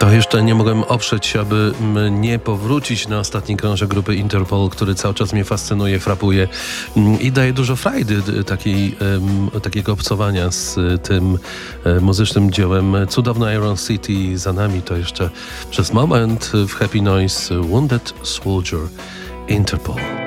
To jeszcze nie mogłem oprzeć się, aby nie powrócić na ostatni krążek grupy Interpol, który cały czas mnie fascynuje, frapuje i daje dużo frajdy takiego obcowania z tym muzycznym dziełem. Cudowna Iron City za nami, to jeszcze przez moment w Happy Noise Wounded Soldier Interpol.